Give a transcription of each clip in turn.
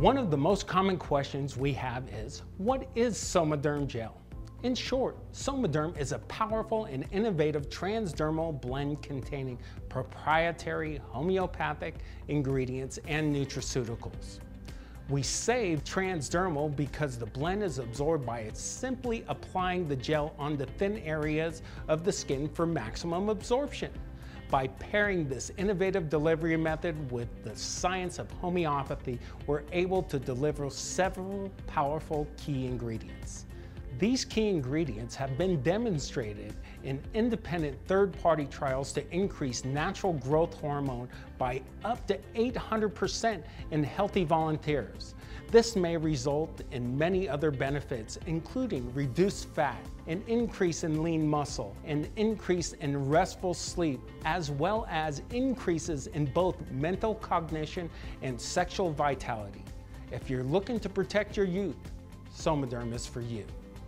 One of the most common questions we have is, what is Somaderm gel? In short, Somaderm is a powerful and innovative transdermal blend containing proprietary homeopathic ingredients and nutraceuticals. We say transdermal because the blend is absorbed by it simply applying the gel on the thin areas of the skin for maximum absorption. By pairing this innovative delivery method with the science of homeopathy, we're able to deliver several powerful key ingredients. These key ingredients have been demonstrated in independent third-party trials to increase natural growth hormone by up to 800% in healthy volunteers. This may result in many other benefits, including reduced fat, an increase in lean muscle, an increase in restful sleep, as well as increases in both mental cognition and sexual vitality. If you're looking to protect your youth, Somaderm is for you.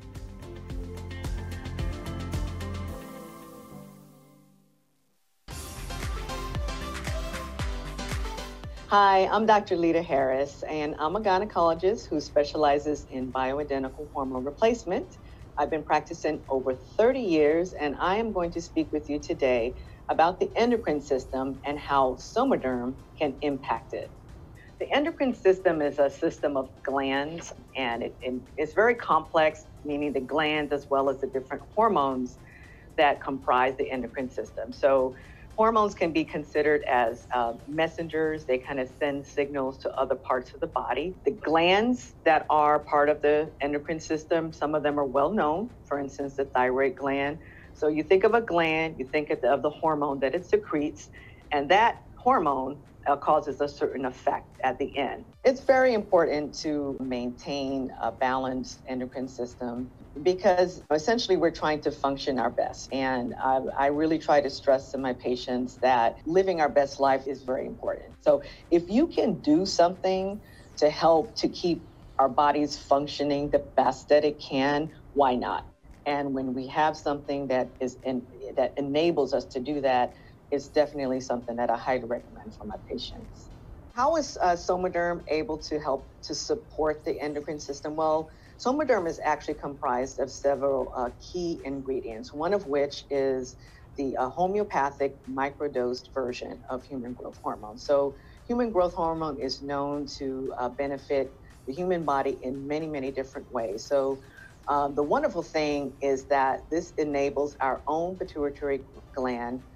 Hi, I'm Dr. Lita Harris, and I'm a gynecologist who specializes in bioidentical hormone replacement. I've been practicing over 30 years, and I am going to speak with you today about the endocrine system and how Somaderm can impact it. The endocrine system is a system of glands, and it's very complex, meaning the glands as well as the different hormones that comprise the endocrine system. So hormones can be considered as messengers. They kind of send signals to other parts of the body. The glands that are part of the endocrine system, some of them are well known, for instance, the thyroid gland. So you think of a gland, you think of the hormone that it secretes, and that hormone causes a certain effect at the end. It's very important to maintain a balanced endocrine system because essentially we're trying to function our best. And I really try to stress to my patients that living our best life is very important. So if you can do something to help to keep our bodies functioning the best that it can, why not? And when we have something that enables us to do that, it's definitely something that I highly recommend for my patients. How is Somaderm able to help to support the endocrine system? Well, Somaderm is actually comprised of several key ingredients, one of which is the homeopathic microdosed version of human growth hormone. So human growth hormone is known to benefit the human body in many, many different ways. So the wonderful thing is that this enables our own pituitary gland